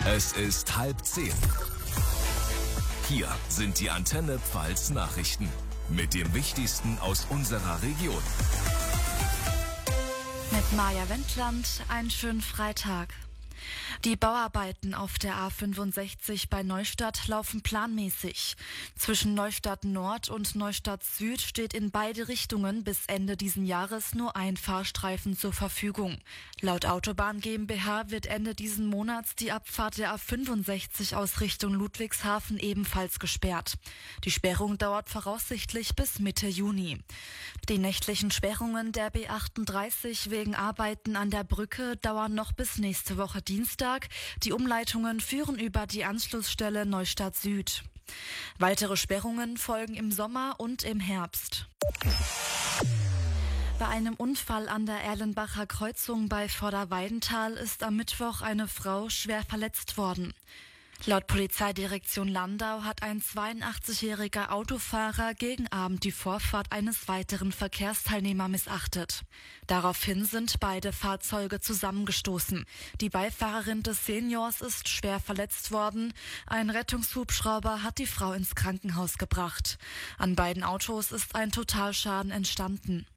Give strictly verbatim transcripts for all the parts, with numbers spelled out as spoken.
Es ist halb zehn. Hier sind die Antenne Pfalz Nachrichten mit dem Wichtigsten aus unserer Region. Mit Maja Wendland, einen schönen Freitag. Die Bauarbeiten auf der A fünfundsechzig bei Neustadt laufen planmäßig. Zwischen Neustadt Nord und Neustadt Süd steht in beide Richtungen bis Ende diesen Jahres nur ein Fahrstreifen zur Verfügung. Laut Autobahn GmbH wird Ende diesen Monats die Abfahrt der A fünfundsechzig aus Richtung Ludwigshafen ebenfalls gesperrt. Die Sperrung dauert voraussichtlich bis Mitte Juni. Die nächtlichen Sperrungen der B achtunddreißig wegen Arbeiten an der Brücke dauern noch bis nächste Woche Dienstag. Die Umleitungen führen über die Anschlussstelle Neustadt Süd. Weitere Sperrungen folgen im Sommer und im Herbst. Bei einem Unfall an der Erlenbacher Kreuzung bei Vorderweidenthal ist am Mittwoch eine Frau schwer verletzt worden. Laut Polizeidirektion Landau hat ein zweiundachtzigjähriger Autofahrer gegen Abend die Vorfahrt eines weiteren Verkehrsteilnehmers missachtet. Daraufhin sind beide Fahrzeuge zusammengestoßen. Die Beifahrerin des Seniors ist schwer verletzt worden. Ein Rettungshubschrauber hat die Frau ins Krankenhaus gebracht. An beiden Autos ist ein Totalschaden entstanden.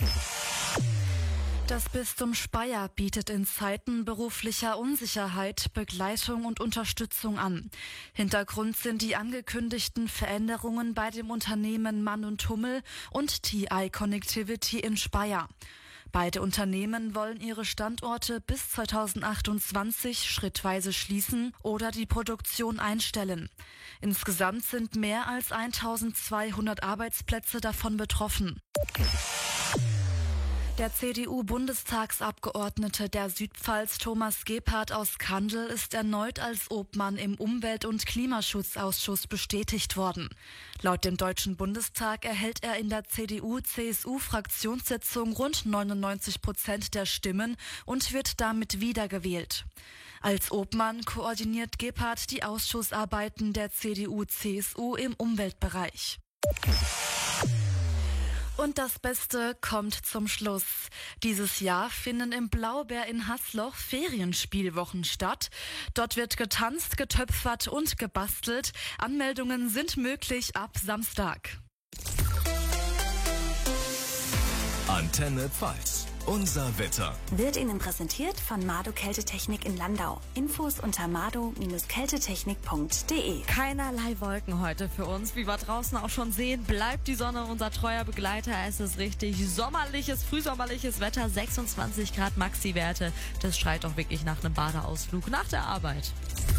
Das Bistum Speyer bietet in Zeiten beruflicher Unsicherheit Begleitung und Unterstützung an. Hintergrund sind die angekündigten Veränderungen bei dem Unternehmen Mann und Hummel und T I Connectivity in Speyer. Beide Unternehmen wollen ihre Standorte bis zweitausendachtundzwanzig schrittweise schließen oder die Produktion einstellen. Insgesamt sind mehr als eintausendzweihundert Arbeitsplätze davon betroffen. Der C D U-Bundestagsabgeordnete der Südpfalz Thomas Gebhardt aus Kandel ist erneut als Obmann im Umwelt- und Klimaschutzausschuss bestätigt worden. Laut dem Deutschen Bundestag erhält er in der C D U-C S U-Fraktionssitzung rund neunundneunzig Prozent der Stimmen und wird damit wiedergewählt. Als Obmann koordiniert Gebhardt die Ausschussarbeiten der C D U-C S U im Umweltbereich. Und das Beste kommt zum Schluss. Dieses Jahr finden im Blaubeer in Hasloch Ferienspielwochen statt. Dort wird getanzt, getöpfert und gebastelt. Anmeldungen sind möglich ab Samstag. Antenne Pfalz. Unser Wetter wird Ihnen präsentiert von Mado Kältetechnik in Landau. Infos unter mado Bindestrich kältetechnik Punkt de. Keinerlei Wolken heute für uns. Wie wir draußen auch schon sehen, bleibt die Sonne unser treuer Begleiter. Es ist richtig sommerliches, frühsommerliches Wetter, sechsundzwanzig Grad Maxi-Werte. Das schreit doch wirklich nach einem Badeausflug nach der Arbeit.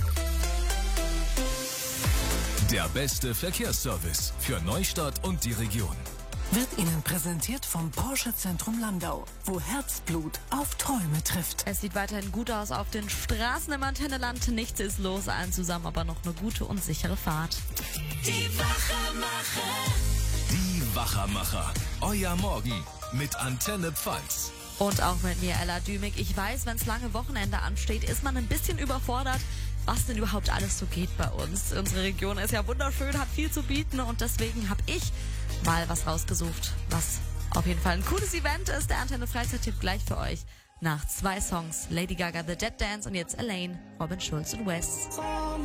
Der beste Verkehrsservice für Neustadt und die Region wird Ihnen präsentiert vom Porsche Zentrum Landau, wo Herzblut auf Träume trifft. Es sieht weiterhin gut aus auf den Straßen im Antenneland. Nichts ist los, allen zusammen aber noch eine gute und sichere Fahrt. Die Wachermacher. Die Wachermacher. Euer Morgen mit Antenne Pfalz. Und auch mit mir, Ella Dümig. Ich weiß, wenn das lange Wochenende ansteht, ist man ein bisschen überfordert, was denn überhaupt alles so geht bei uns. Unsere Region ist ja wunderschön, hat viel zu bieten und deswegen habe ich mal was rausgesucht, was auf jeden Fall ein cooles Event ist. Der Antenne Freizeit-Tipp gleich für euch nach zwei Songs. Lady Gaga, The Jet Dance und jetzt Elaine, Robin Schulz und Wes.